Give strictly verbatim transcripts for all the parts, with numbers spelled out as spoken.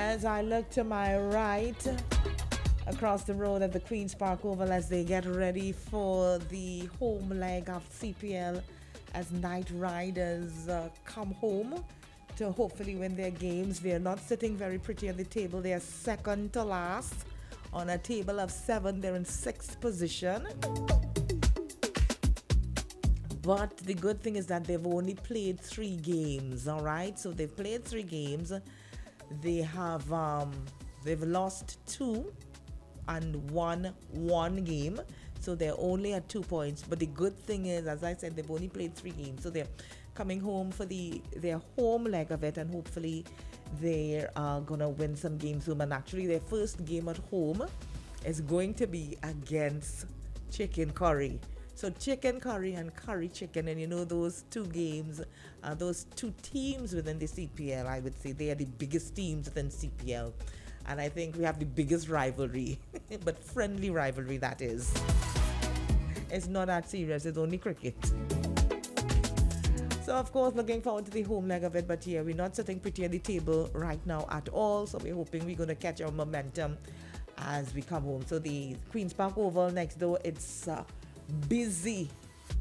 As I look to my right, across the road at the Queen's Park Oval as they get ready for the home leg of C P L as Knight Riders uh, come home to hopefully win their games. They're not sitting very pretty at the table. They're second to last on a table of seven. They're in sixth position. But the good thing is that they've only played three games, all right? So they've played three games. They have um, they've lost two and won one game. So they're only at two points. But the good thing is, as I said, they've only played three games. So they're coming home for the their home leg of it, and hopefully they're uh, gonna win some games home. And actually, their first game at home is going to be against Chicken Curry. So chicken curry and curry chicken, and you know those two games, uh, those two teams within the C P L, I would say they are the biggest teams within C P L. And I think we have the biggest rivalry, but friendly rivalry that is. It's not that serious, it's only cricket. So of course, looking forward to the home leg of it, but yeah, we're not sitting pretty at the table right now at all. So we're hoping we're going to catch our momentum as we come home. So the Queen's Park Oval next door, it's uh, busy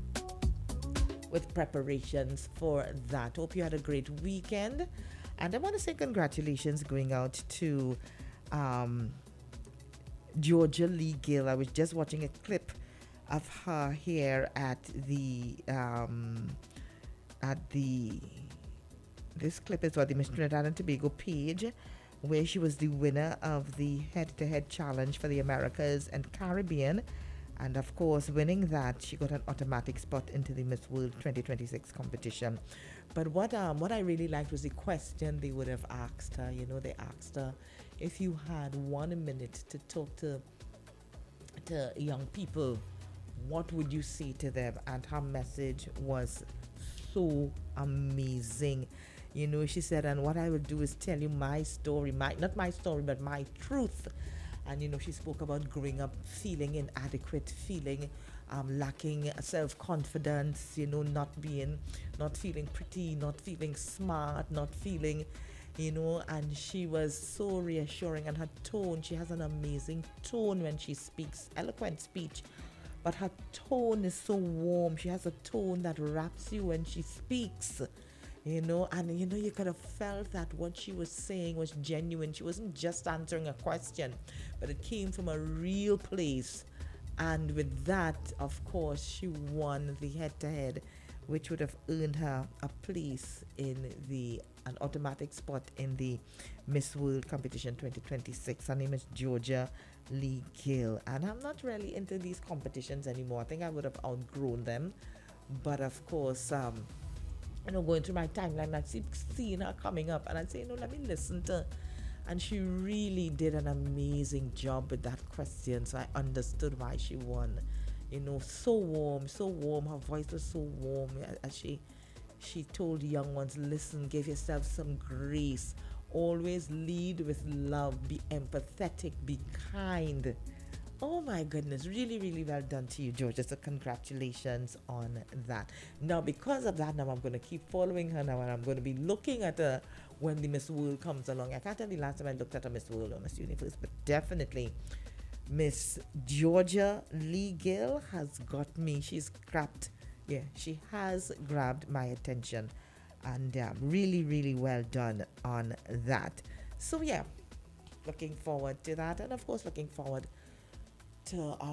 with preparations for that. Hope you had a great weekend, and I want to say congratulations going out to um, Georgia Lee Gill. I was just watching a clip of her here at the um, at the this clip is what the Miss Trinidad and Tobago page, where she was the winner of the head-to-head challenge for the Americas and Caribbean. And of course, winning that, she got an automatic spot into the Miss World twenty twenty-six competition. But what um what I really liked was the question they would have asked her. You know, they asked her, if you had one minute to talk to to young people, what would you say to them? And her message was so amazing. You know, she said, and what I will do is tell you my story, my not my story, but my truth. And, you know, she spoke about growing up feeling inadequate, feeling um, lacking self-confidence, you know, not being, not feeling pretty, not feeling smart, not feeling, you know, and she was so reassuring. And her tone, she has an amazing tone when she speaks, eloquent speech, but her tone is so warm. She has a tone that wraps you when she speaks. You know, and you know, you could have felt that what she was saying was genuine. She wasn't just answering a question, but it came from a real place. And with that, of course, she won the head-to-head, which would have earned her a place in the an automatic spot in the Miss World Competition twenty twenty-six. Her name is Georgia Lee Gill, and I'm not really into these competitions anymore. I think I would have outgrown them, but of course, um. you know, going through my timeline, I see seeing her coming up, and I say, you know, let me listen to. And she really did an amazing job with that question, so I understood why she won. You know, so warm, so warm. Her voice was so warm as she, she told young ones, listen, give yourself some grace. Always lead with love. Be empathetic. Be kind. Oh my goodness, really, really well done to you, Georgia. So congratulations on that. Now, because of that, now I'm going to keep following her now, and I'm going to be looking at her when the Miss World comes along. I can't tell you last time I looked at a Miss World or Miss Universe, but definitely Miss Georgia Lee Gill has got me. She's grabbed, yeah, she has grabbed my attention, and um, really, really well done on that. So yeah, looking forward to that, and of course looking forward to